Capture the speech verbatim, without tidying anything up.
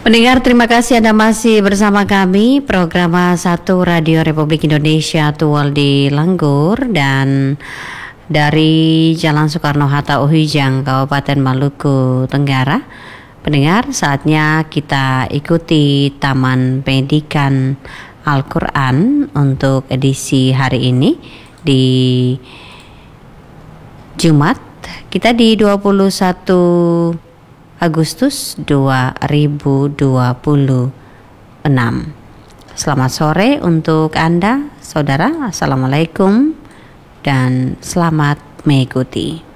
Pendengar, terima kasih Anda masih bersama kami program satu Radio Republik Indonesia Tual di Langgur dan dari Jalan Soekarno-Hatta Uhijang, Kabupaten Maluku Tenggara. Pendengar, saatnya kita ikuti Taman Pendidikan Al-Quran untuk edisi hari ini di Jumat. Kita di dua puluh satu Agustus dua ribu dua puluh enam. Selamat sore untuk Anda, saudara. Assalamualaikum dan selamat mengikuti.